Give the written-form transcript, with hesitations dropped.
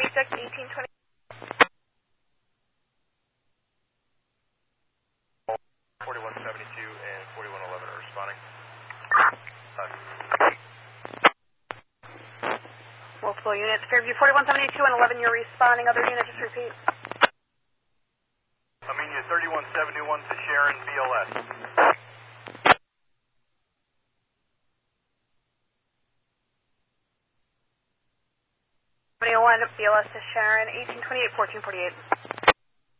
1826, 1820. 4172 and 4111 are responding. Multiple units. Fairview 4172 and 11, you're responding. Other unit, just repeat. Armenia 3171 to Sharon, BLS. 2001, BLS to Sharon, 1828, 1448.